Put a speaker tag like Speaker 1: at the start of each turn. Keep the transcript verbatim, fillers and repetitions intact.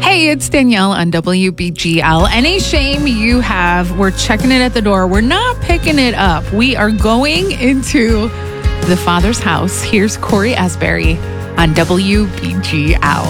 Speaker 1: Hey, it's Danielle on W B G L. Any shame you have, we're checking it at the door. We're not picking it up. We are going into the Father's house. Here's Corey Asbury on W B G L.